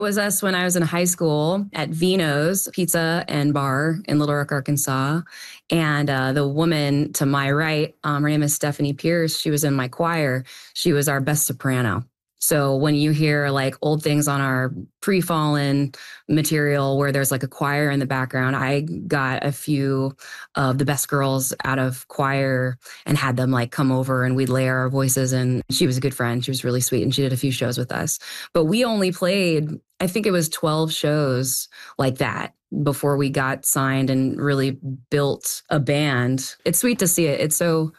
Was us when I was in high school at Vino's Pizza and Bar in Little Rock, Arkansas. And the woman to my right, her name is Stephanie Pierce. She was in my choir. She was our best soprano. So when you hear like old things on our pre-fallen material where there's like a choir in the background, I got a few of the best girls out of choir and had them like come over and we'd layer our voices. And she was a good friend. She was really sweet. And she did a few shows with us. But we only played, I think it was 12 shows like that before we got signed and really built a band. It's sweet to see it. It's so,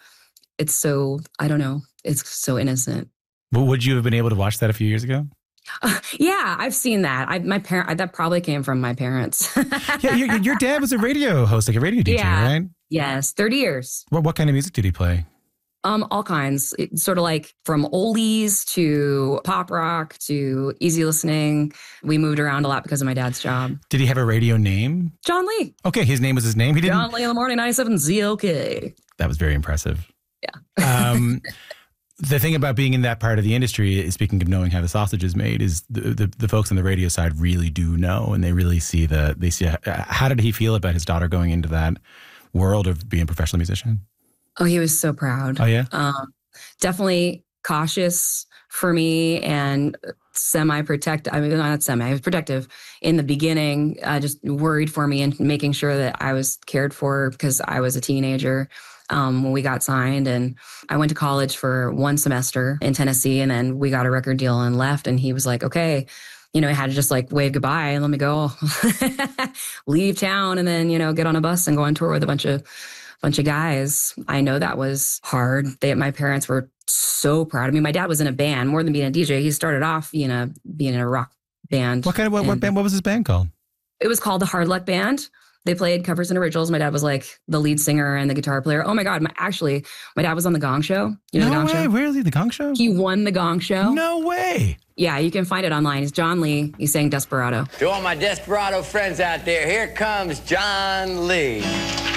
I don't know. It's so innocent. Well, would you have been able to watch that a few years ago? Yeah, I've seen that. That probably came from my parents. Yeah, your dad was a radio host, like a radio DJ, right? Yes, 30 years. What kind of music did he play? All kinds. It's sort of like from oldies to pop rock to easy listening. We moved around a lot because of my dad's job. Did he have a radio name? John Lee. Okay, his name was his name. He didn't. John Lee in the morning, 97 ZOK. That was very impressive. Yeah. The thing about being in that part of the industry, speaking of knowing how the sausage is made, is the folks on the radio side really do know, and they really see how did he feel about his daughter going into that world of being a professional musician? Oh, he was so proud. Oh, yeah? Definitely cautious for me and semi-protective. I mean, not semi, I was protective in the beginning, just worried for me and making sure that I was cared for because I was a teenager. When we got signed, and I went to college for 1 semester in Tennessee, and then we got a record deal and left. And he was like, okay, I had to just like wave goodbye and let me go, leave town, and then, get on a bus and go on tour with a bunch of guys. I know that was hard. My parents were so proud of me. My dad was in a band more than being a DJ. He started off, being in a rock band. What band? What was his band called? It was called the Hard Luck Band. They played covers and originals. My dad was like the lead singer and the guitar player. Oh my God. My dad was on The Gong Show. You know The Gong Show? Really? The Gong Show? He won The Gong Show. No way. Yeah, you can find it online. He's John Lee. He sang Desperado. To all my Desperado friends out there, here comes John Lee.